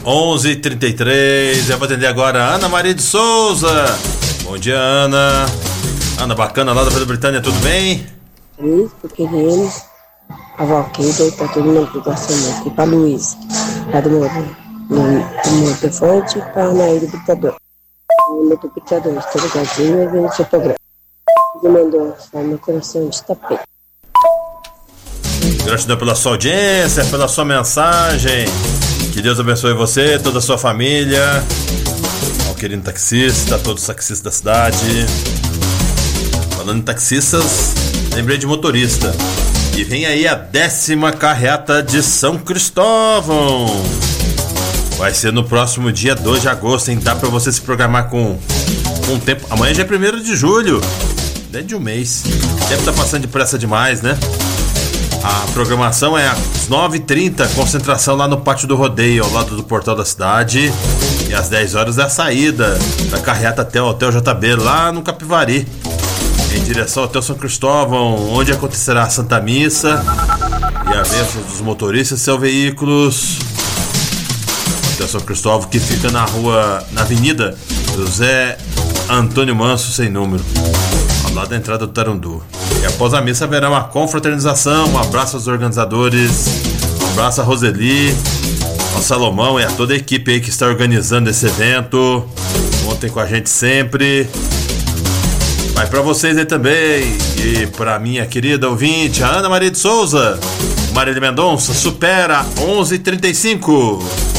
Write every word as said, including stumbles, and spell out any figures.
onze e trinta e três. Eu vou atender agora a Ana Maria de Souza. Bom dia, Ana. Ana, bacana lá da Vila Britânia, tudo bem? Luiz, pequenino, a Valqueira, tá todo mundo que gosta muito. E pra Luiz, lá do meu, do meu telefone, pra Anaí do Pitador. O meu do Pitador, estou ligadinho, vendo o seu programa. Ele mandou só meu coração de tapete. Gratidão pela sua audiência, pela sua mensagem. Que Deus abençoe você, toda a sua família. Ao querido taxista, todos os taxistas da cidade. Falando em taxistas, lembrei de motorista. E vem aí a décima carreata de São Cristóvão. Vai ser no próximo dia dois de agosto, hein? Dá pra você se programar com, com tempo. Amanhã já é primeiro de julho. Dentro de um mês. O tempo tá passando depressa demais, né? A programação é às nove e trinta, concentração lá no Pátio do Rodeio, ao lado do Portal da Cidade. E às dez horas é a saída da carreata até o Hotel J B, lá no Capivari, em direção ao Hotel São Cristóvão, onde acontecerá a Santa Missa e a bênção dos motoristas e seus veículos. Hotel São Cristóvão, que fica na rua, na Avenida José Antônio Manso, sem número, ao lado da entrada do Tarundu. E após a missa haverá uma confraternização. Um abraço aos organizadores, um abraço a Roseli, ao Salomão e a toda a equipe aí que está organizando esse evento. Contem com a gente sempre. Vai pra vocês aí também. E pra minha querida ouvinte, a Ana Maria de Souza, Marília Mendonça, supera onze e trinta e cinco.